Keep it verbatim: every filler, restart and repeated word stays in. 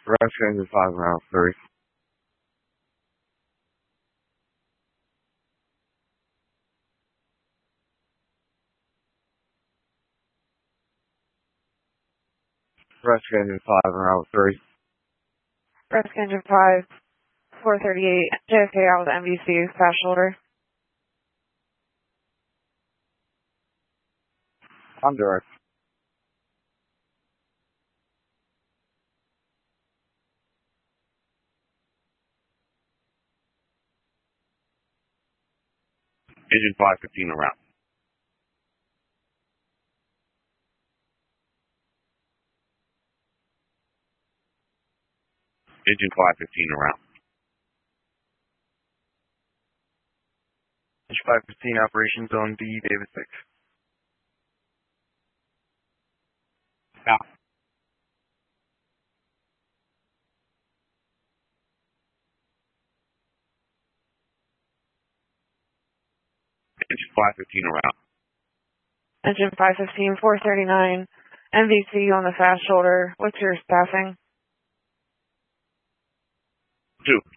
Rescue Engine five around three. Rescue Engine five around three. Rescue Engine five, four thirty-eight, J F K out with M V C, fast shoulder. I'm direct. Engine five fifteen around. Engine five fifteen around. Engine five fifteen operations on D, David six. Yeah. Engine five fifteen around. Engine five fifteen, four thirty-nine, M V C on the fast shoulder. What's your staffing? Two.